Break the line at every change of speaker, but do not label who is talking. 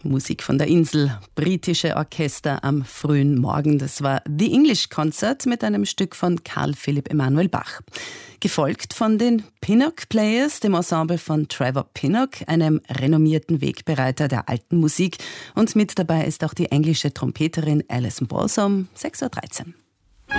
Musik von der Insel, britische Orchester am frühen Morgen. Das war The English Concert mit einem Stück von Carl Philipp Emanuel Bach. Gefolgt von den Pinnock Players, dem Ensemble von Trevor Pinnock, einem renommierten Wegbereiter der alten Musik. Und mit dabei ist auch die englische Trompeterin Alison Balsom, 6:13 Uhr.